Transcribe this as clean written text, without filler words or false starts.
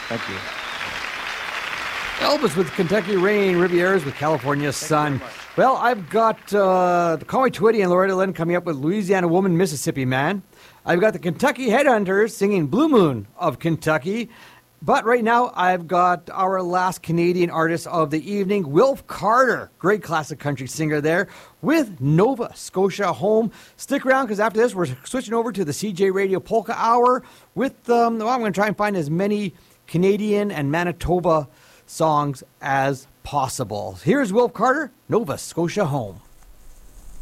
Thank you. Elvis with Kentucky Rain, Rivieras with California Sun. Well, I've got the Conway Twitty and Loretta Lynn coming up with Louisiana Woman, Mississippi Man. I've got the Kentucky Headhunters singing Blue Moon of Kentucky. But right now, I've got our last Canadian artist of the evening, Wilf Carter, great classic country singer there, with Nova Scotia Home. Stick around, because after this, we're switching over to the CJ Radio Polka Hour with, I'm going to try and find as many Canadian and Manitoba songs as possible. Here's Wilf Carter, Nova Scotia Home.